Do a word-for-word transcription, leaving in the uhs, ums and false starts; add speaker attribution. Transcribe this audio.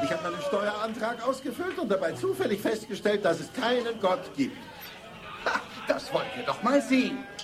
Speaker 1: Ich habe meinen Steuerantrag ausgefüllt und dabei zufällig festgestellt, dass es keinen Gott gibt.
Speaker 2: Ha, das wollen wir doch mal sehen.